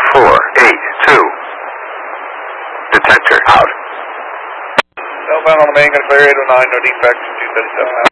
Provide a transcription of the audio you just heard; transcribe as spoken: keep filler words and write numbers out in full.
four eight two. Detector out. Southbound on the main, gonna clear eight oh nine, no defects, two thirty-seven out.